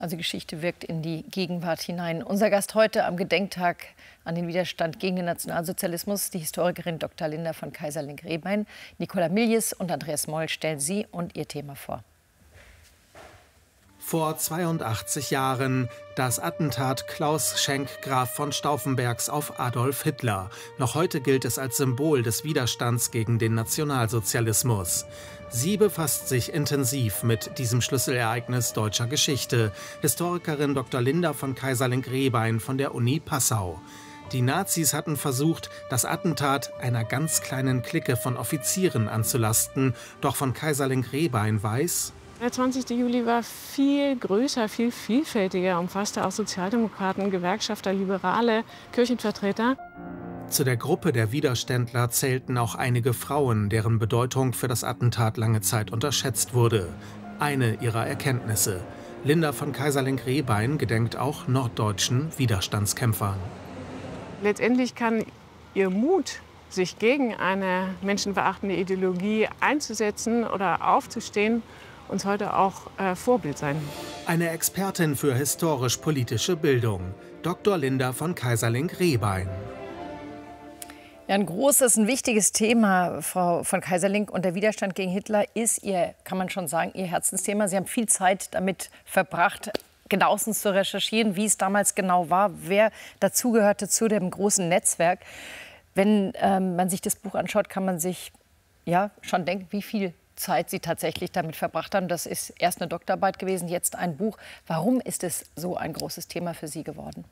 Also Geschichte wirkt in die Gegenwart hinein. Unser Gast heute am Gedenktag an den Widerstand gegen den Nationalsozialismus, die Historikerin Dr. Linda von Keyserlingk-Rehbein. Nicola Miljes und Andreas Moll stellen sie und ihr Thema vor. Vor 82 Jahren das Attentat Klaus Schenk Graf von Stauffenbergs auf Adolf Hitler. Noch heute gilt es als Symbol des Widerstands gegen den Nationalsozialismus. Sie befasst sich intensiv mit diesem Schlüsselereignis deutscher Geschichte. Historikerin Dr. Linda von Keyserlingk-Rehbein von der Uni Passau. Die Nazis hatten versucht, das Attentat einer ganz kleinen Clique von Offizieren anzulasten. Doch von Keyserlingk-Rehbein weiß: Der 20. Juli war viel größer, viel vielfältiger, umfasste auch Sozialdemokraten, Gewerkschafter, Liberale, Kirchenvertreter. Zu der Gruppe der Widerständler zählten auch einige Frauen, deren Bedeutung für das Attentat lange Zeit unterschätzt wurde. Eine ihrer Erkenntnisse: Linda von Keyserlingk-Rehbein gedenkt auch norddeutschen Widerstandskämpfern. Letztendlich kann ihr Mut, sich gegen eine menschenverachtende Ideologie einzusetzen oder aufzustehen, uns heute auch Vorbild sein. Eine Expertin für historisch-politische Bildung, Dr. Linda von Keyserlingk-Rehbein. Ja, ein großes, ein wichtiges Thema, Frau von Keyserlingk, und der Widerstand gegen Hitler ist Ihr, kann man schon sagen, Ihr Herzensthema. Sie haben viel Zeit damit verbracht, genauestens zu recherchieren, wie es damals genau war, wer dazugehörte zu dem großen Netzwerk. Wenn man sich das Buch anschaut, kann man sich ja schon denken, wie viel Zeit Sie tatsächlich damit verbracht haben. Das ist erst eine Doktorarbeit gewesen, jetzt ein Buch. Warum ist es so ein großes Thema für Sie geworden?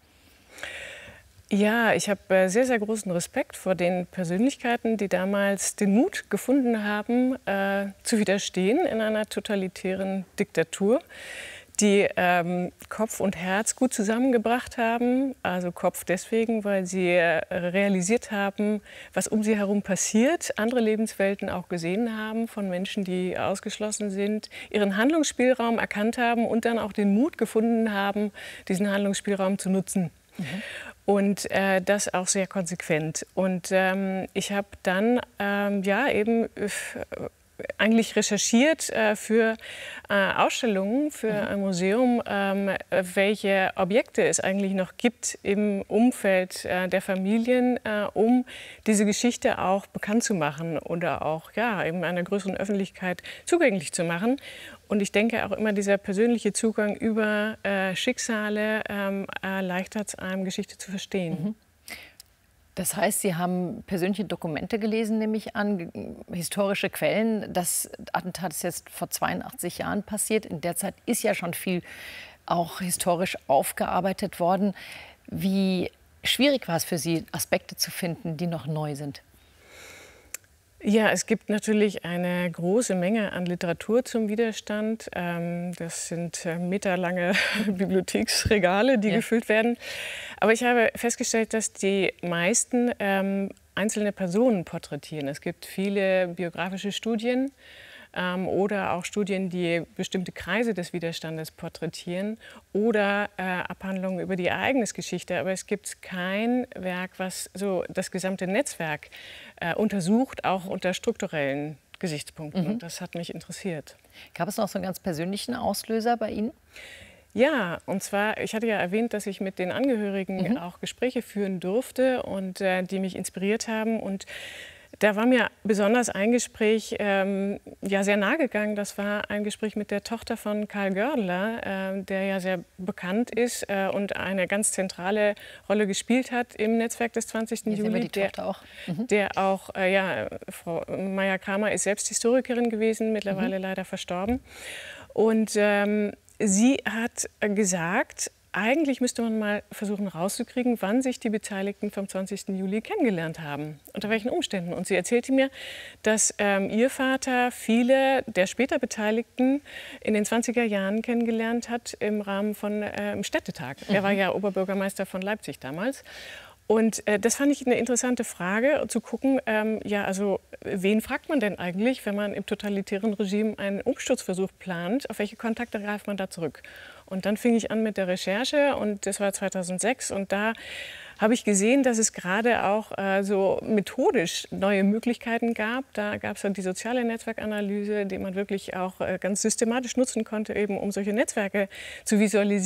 Ja, ich habe sehr, sehr großen Respekt vor den Persönlichkeiten, die damals den Mut gefunden haben, zu widerstehen in einer totalitären Diktatur, die Kopf und Herz gut zusammengebracht haben. Also Kopf deswegen, weil sie realisiert haben, was um sie herum passiert, andere Lebenswelten auch gesehen haben von Menschen, die ausgeschlossen sind, ihren Handlungsspielraum erkannt haben und dann auch den Mut gefunden haben, diesen Handlungsspielraum zu nutzen. Mhm. Und das auch sehr konsequent. Und ich habe dann eigentlich recherchiert für Ausstellungen, für ein Museum, welche Objekte es eigentlich noch gibt im Umfeld der Familien, um diese Geschichte auch bekannt zu machen oder auch eben einer größeren Öffentlichkeit zugänglich zu machen. Und ich denke auch immer, dieser persönliche Zugang über Schicksale erleichtert es einem, Geschichte zu verstehen. Mhm. Das heißt, Sie haben persönliche Dokumente gelesen, nehme ich an, historische Quellen. Das Attentat ist jetzt vor 82 Jahren passiert. In der Zeit ist ja schon viel auch historisch aufgearbeitet worden. Wie schwierig war es für Sie, Aspekte zu finden, die noch neu sind? Ja, es gibt natürlich eine große Menge an Literatur zum Widerstand. Das sind meterlange Bibliotheksregale, die gefüllt werden. Aber ich habe festgestellt, dass die meisten einzelne Personen porträtieren. Es gibt viele biografische Studien oder auch Studien, die bestimmte Kreise des Widerstandes porträtieren oder Abhandlungen über die Ereignisgeschichte. Aber es gibt kein Werk, was so das gesamte Netzwerk untersucht, auch unter strukturellen Gesichtspunkten. Und das hat mich interessiert. Gab es noch so einen ganz persönlichen Auslöser bei Ihnen? Ja, und zwar, ich hatte ja erwähnt, dass ich mit den Angehörigen auch Gespräche führen durfte und die mich inspiriert haben. Und da war mir besonders ein Gespräch sehr nahe gegangen. Das war ein Gespräch mit der Tochter von Karl Gördeler, der ja sehr bekannt ist und eine ganz zentrale Rolle gespielt hat im Netzwerk des 20. Juli. Der auch, Frau Meyer-Kramer ist selbst Historikerin gewesen, mittlerweile leider verstorben. Und sie hat gesagt, eigentlich müsste man mal versuchen rauszukriegen, wann sich die Beteiligten vom 20. Juli kennengelernt haben, unter welchen Umständen. Und sie erzählte mir, dass ihr Vater viele der später Beteiligten in den 20er Jahren kennengelernt hat im Rahmen von Städtetag. Er war ja Oberbürgermeister von Leipzig damals. Und das fand ich eine interessante Frage, zu gucken, wen fragt man denn eigentlich, wenn man im totalitären Regime einen Umsturzversuch plant, auf welche Kontakte greift man da zurück? Und dann fing ich an mit der Recherche und das war 2006 und da habe ich gesehen, dass es gerade auch so methodisch neue Möglichkeiten gab. Da gab es dann die soziale Netzwerkanalyse, die man wirklich auch ganz systematisch nutzen konnte, eben um solche Netzwerke zu visualisieren.